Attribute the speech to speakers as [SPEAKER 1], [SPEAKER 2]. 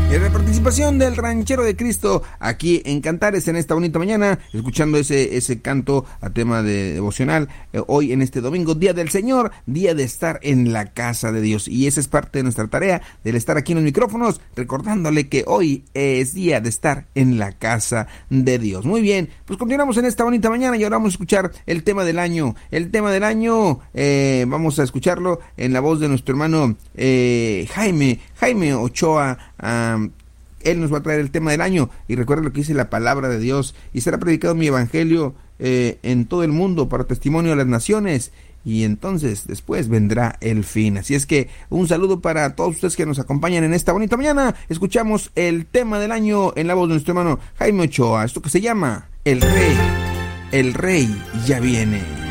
[SPEAKER 1] La participación del Ranchero de Cristo aquí en Cantares en esta bonita mañana, escuchando ese canto a tema de devocional, hoy en este domingo, Día del Señor, día de estar en la casa de Dios, y esa es parte de nuestra tarea, del estar aquí en los micrófonos, recordándole que hoy es día de estar en la casa de Dios. Muy bien, pues continuamos en esta bonita mañana y ahora vamos a escuchar el tema del año. El tema del año, vamos a escucharlo en la voz de nuestro hermano Jaime Ochoa. Él nos va a traer el tema del año, y recuerda lo que dice la palabra de Dios: y será predicado mi evangelio en todo el mundo para testimonio a las naciones, y entonces después vendrá el fin. Así es que un saludo para todos ustedes que nos acompañan en esta bonita mañana. Escuchamos el tema del año en la voz de nuestro hermano Jaime Ochoa, esto que se llama El Rey ya viene.